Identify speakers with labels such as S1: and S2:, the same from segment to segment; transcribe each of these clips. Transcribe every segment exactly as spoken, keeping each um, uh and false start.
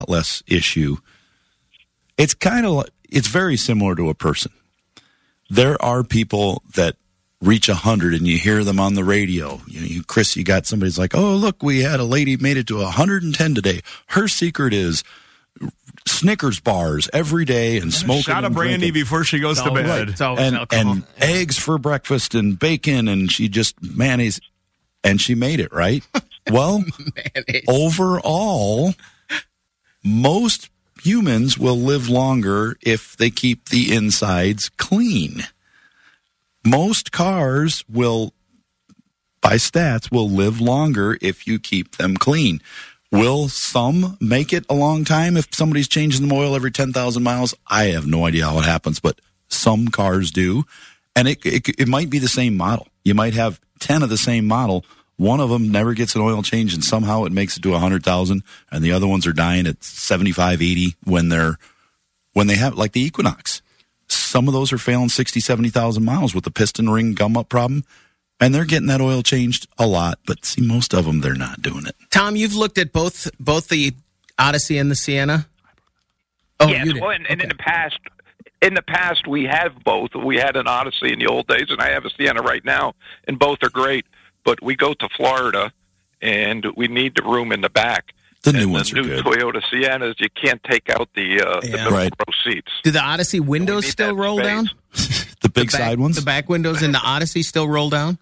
S1: less issue. It's kind of, it's very similar to a person. There are people that reach one hundred and you hear them on the radio. You know, you, Chris, you got somebody's like, oh, look, we had a lady made it to one hundred ten today. Her secret is Snickers bars every day and smoking.
S2: Shot of brandy
S1: drinking.
S2: before she goes
S3: It's
S2: to
S3: always-
S2: bed.
S3: it's always
S1: And,
S3: alcohol.
S1: and eggs for breakfast and bacon, and she just mayonnaise, and she made it, right? Well,
S3: Mayonnaise.
S1: overall, most humans will live longer if they keep the insides clean. Most cars will, by stats, will live longer if you keep them clean. Will some make it a long time if somebody's changing the oil every ten thousand miles? I have no idea how it happens, but some cars do. And it, it it might be the same model. You might have ten of the same model. One of them never gets an oil change, and somehow it makes it to one hundred thousand, and the other ones are dying at seventy-five, eighty when they're when they have, like the Equinox. Some of those are failing sixty, seventy thousand miles with the piston ring gum up problem, and they're getting that oil changed a lot. But see, most of them, they're not doing it.
S3: Tom, you've looked at both both the Odyssey and the Sienna? Oh,
S4: yes,
S3: you did.
S4: well, and, and in
S3: Okay.
S4: the past, in the past, we have both. We had an Odyssey in the old days, and I have a Sienna right now, and both are great. But we go to Florida, and we need the room in the back.
S1: The new
S4: and
S1: ones
S4: the
S1: are
S4: new
S1: good.
S4: Toyota Siennas, you can't take out the, uh, the
S3: Yeah.
S4: middle
S1: Right.
S4: row seats.
S3: Do the Odyssey windows
S4: need
S3: still
S4: that
S3: roll
S4: space.
S3: down?
S1: The big
S3: The back-
S1: side ones?
S3: The back windows in the Odyssey still roll down?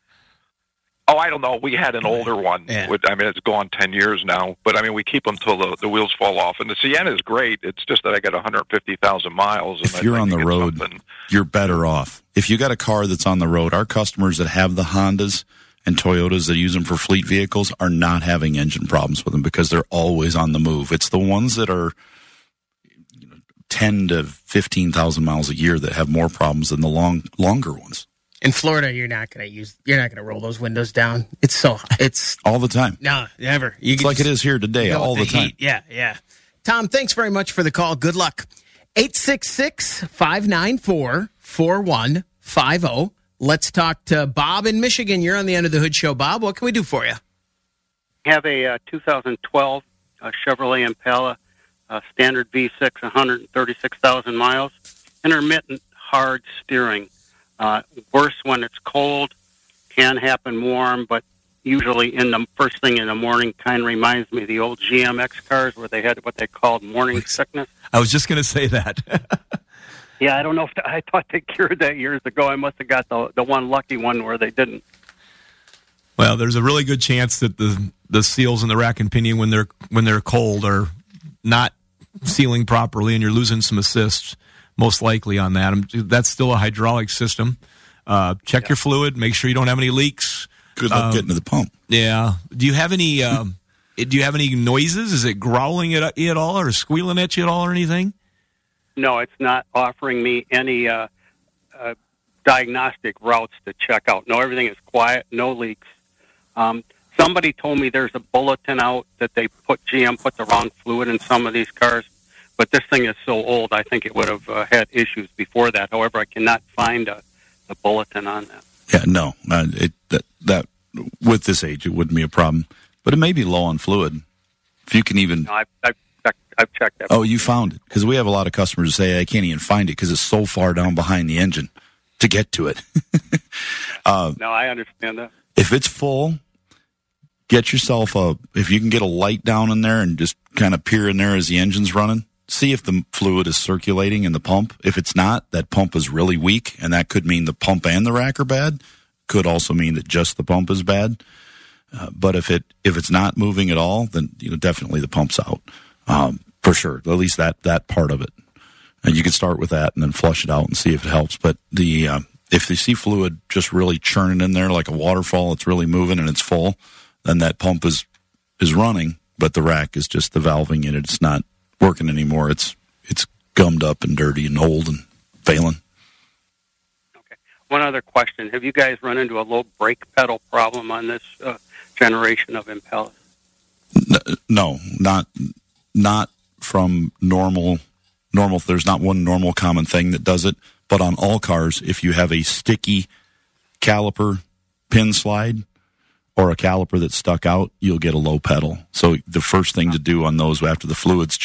S4: Oh, I don't know. We had an older one.
S3: Yeah.
S4: With, I mean, it's gone ten years now. But, I mean, we keep them till the, the wheels fall off. And the Sienna is great. It's just that I got one hundred fifty thousand miles. And
S1: If
S4: I'd
S1: you're
S4: like
S1: on
S4: to
S1: the
S4: get
S1: road,
S4: something-
S1: you're better off. If you got a car that's on the road, our customers that have the Hondas and Toyotas that use them for fleet vehicles are not having engine problems with them because they're always on the move. It's the ones that are you know, ten to fifteen thousand miles a year that have more problems than the long longer ones.
S3: In Florida, you're not going to use. You're not going to roll those windows down. It's so. It's
S1: All the time.
S3: no, never. You
S1: It's
S3: can
S1: like it
S3: just
S1: is here today,
S3: go
S1: all
S3: with
S1: the time.
S3: heat. Yeah, yeah. Tom, thanks very much for the call. Good luck. eight six six, five nine four, four one five zero. Let's talk to Bob in Michigan. You're on the End of the Hood Show. Bob, what can we do for you?
S5: Have a uh, two thousand twelve uh, Chevrolet Impala, uh, standard V six, one hundred thirty-six thousand miles, intermittent hard steering. Uh, worse when it's cold, can happen warm, but usually in the first thing in the morning. Kind of reminds me of the old G M X cars where they had what they called morning sickness.
S2: I was just going to say that.
S5: Yeah, I don't know if I thought they cured that years ago. I must have got the the one lucky one where they didn't.
S2: Well, there's a really good chance that the the seals in the rack and pinion when they're when they're cold are not sealing properly, and you're losing some assists. Most likely on that. That's still a hydraulic system. Uh, check
S5: Yeah.
S2: your fluid. Make sure you don't have any leaks.
S1: Good luck
S2: Um,
S1: getting to the pump.
S2: Yeah. Do you have any? Um, do you have any noises? Is it growling at you at all, or squealing at you at all, or anything?
S5: No, it's not offering me any uh, uh, diagnostic routes to check out. No, everything is quiet, no leaks. Um, somebody told me there's a bulletin out that they put G M put the wrong fluid in some of these cars, but this thing is so old, I think it would have uh, had issues before that. However, I cannot find a, a bulletin on that.
S1: Yeah, no. Uh, it, that, that, with this age, it wouldn't be a problem. But it may be low on fluid. If you can even...
S5: No, I've, I've, checked, I've checked that.
S1: Oh, you found it. Because we have a lot of customers who say, I can't even find it because it's so far down behind the engine to get to it. uh,
S5: No, I understand that.
S1: if it's full, get yourself a... If you can get a light down in there and just kind of peer in there as the engine's running, see if the fluid is circulating in the pump. If it's not, that pump is really weak, and that could mean the pump and the rack are bad. Could also mean that just the pump is bad. Uh, but if it if it's not moving at all, then you know definitely the pump's out um, for sure. At least that that part of it, and you can start with that and then flush it out and see if it helps. But the uh, if you see fluid just really churning in there like a waterfall, it's really moving and it's full, then that pump is is running, but the rack is just the valving in it. It's not working anymore. It's it's gummed up and dirty and old and failing.
S5: Okay. One other question. Have you guys run into a low brake pedal problem on this uh, generation of Impalas?
S1: No, not not from normal normal. There's not one normal common thing that does it, but on all cars, if you have a sticky caliper pin slide or a caliper that stuck out, you'll get a low pedal. So the first thing to do on those after the fluid's